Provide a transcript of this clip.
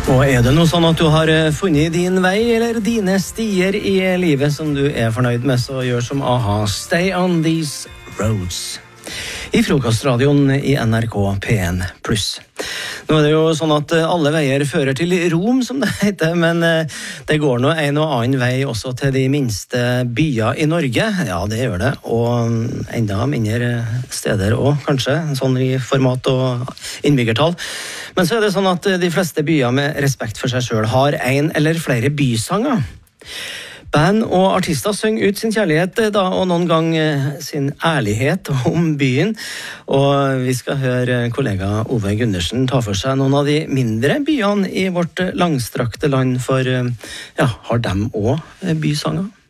Og det noe sånn at du har funnet din vei eller dine stier i livet som du fornøyd med, så gjør som AHA, Stay on these roads. I frokostradioen i NRK P1+. Nå det jo sånn at alle veier fører til Rom, som det heter, men det går nå en og annen vei også til de minste byer i Norge. Ja, det gjør det, og enda mindre steder også, kanskje, sånn i format og innbyggertall. Men så det sånn at de fleste byer med respekt for seg selv har en eller flere bysanger. Band og artister synger ut sin kjærlighet da, og noen gang sin ærlighet om byen. Og vi skal høre kollega Ove Gundersen ta for seg noen av de mindre byene i vårt langstrakte land, for ja, har dem også bysanger?